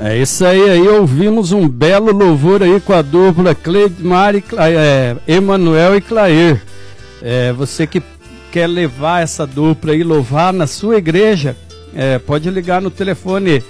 É isso aí, ouvimos um belo louvor aí com a dupla Cleidmar e Emanuel e Clair. Você que quer levar essa dupla aí, louvar na sua igreja, pode ligar no telefone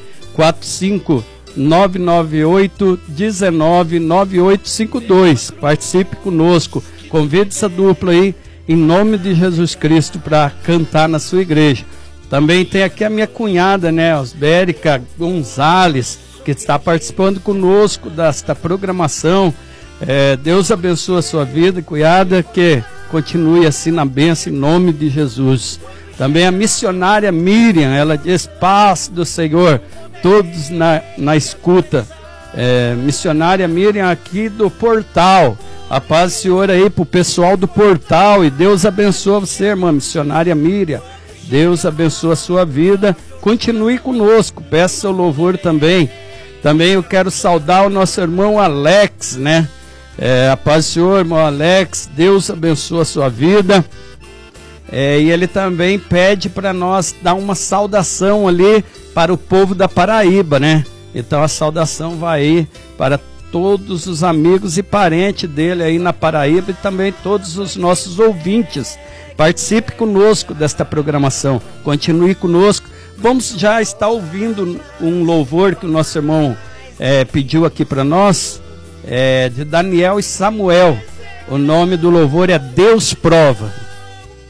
45998199852. Participe conosco, convide essa dupla aí, em nome de Jesus Cristo, para cantar na sua igreja. Também tem aqui a minha cunhada, né, Osbérica Gonzalez, que está participando conosco desta programação. Deus abençoe a sua vida, cunhada, que continue assim na bênção em nome de Jesus. Também a missionária Miriam, ela diz: paz do Senhor, todos na escuta. Missionária Miriam aqui do Portal. A paz do Senhor aí pro pessoal do Portal, e Deus abençoe você, irmã missionária Miriam. Deus abençoe a sua vida. Continue conosco, peça seu louvor também. Também eu quero saudar o nosso irmão Alex, né? A paz do Senhor, irmão Alex. Deus abençoe a sua vida. E ele também pede para nós dar uma saudação ali para o povo da Paraíba, né? Então a saudação vai aí para todos os amigos e parentes dele aí na Paraíba, e também todos os nossos ouvintes. Participe conosco desta programação, continue conosco. Vamos já estar ouvindo um louvor que o nosso irmão pediu aqui para nós, de Daniel e Samuel. O nome do louvor é Deus Prova.